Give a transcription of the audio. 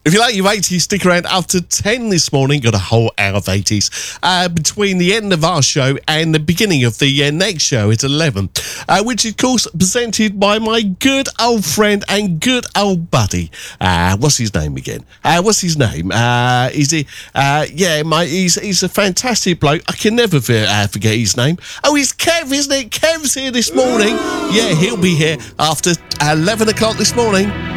If you like your 80s, stick around after 10 this morning. Got a whole hour of 80s between the end of our show and the beginning of the next show at 11, which is, of course, presented by my good old friend and good old buddy. What's his name again? He's a fantastic bloke. I can never forget his name. Oh, it's Kev, isn't it? Kev's here this morning. Yeah, he'll be here after 11 o'clock this morning.